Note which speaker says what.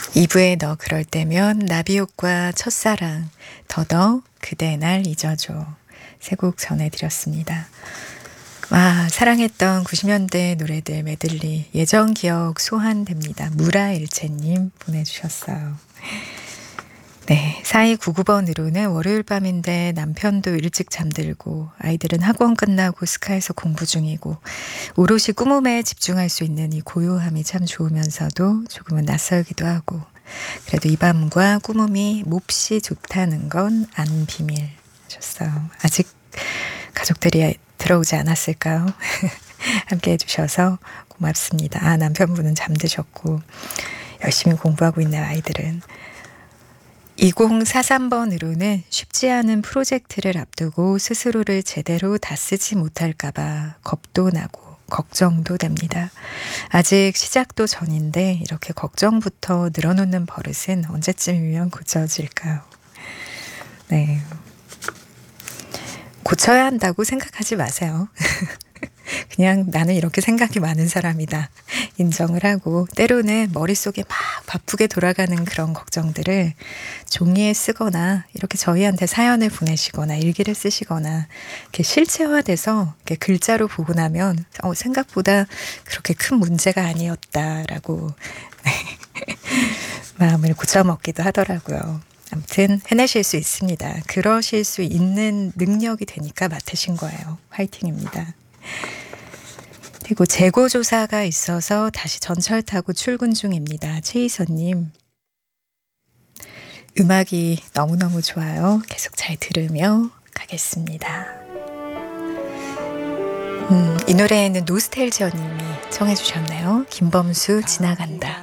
Speaker 1: 2부에 너 그럴 때면 나비효과 첫사랑 더더 그대 날 잊어줘 세 곡 전해드렸습니다. 와, 사랑했던 90년대 노래들 메들리 예전 기억 소환됩니다. 무라일체님 보내주셨어요. 네, 4299번으로는 월요일 밤인데 남편도 일찍 잠들고 아이들은 학원 끝나고 스카에서 공부 중이고 오롯이 꿈음에 집중할 수 있는 이 고요함이 참 좋으면서도 조금은 낯설기도 하고 그래도 이 밤과 꿈음이 몹시 좋다는 건 안 비밀 하셨어요. 아직 가족들이 들어오지 않았을까요? 함께 해주셔서 고맙습니다. 아, 남편분은 잠드셨고 열심히 공부하고 있는 아이들은 2043번으로는 쉽지 않은 프로젝트를 앞두고 스스로를 제대로 다 쓰지 못할까봐 겁도 나고 걱정도 됩니다. 아직 시작도 전인데 이렇게 걱정부터 늘어놓는 버릇은 언제쯤이면 고쳐질까요? 네, 고쳐야 한다고 생각하지 마세요. 그냥 나는 이렇게 생각이 많은 사람이다. 인정을 하고 때로는 머릿속에 막 바쁘게 돌아가는 그런 걱정들을 종이에 쓰거나 이렇게 저희한테 사연을 보내시거나 일기를 쓰시거나 이렇게 실체화돼서 이렇게 글자로 보고 나면 생각보다 그렇게 큰 문제가 아니었다라고 마음을 고쳐먹기도 하더라고요. 아무튼 해내실 수 있습니다. 그러실 수 있는 능력이 되니까 맡으신 거예요. 화이팅입니다. 그리고 재고조사가 있어서 다시 전철 타고 출근 중입니다. 최희선님. 음악이 너무너무 좋아요. 계속 잘 들으며 가겠습니다. 이 노래에는 노스텔지어님이 청해 주셨네요. 김범수 지나간다.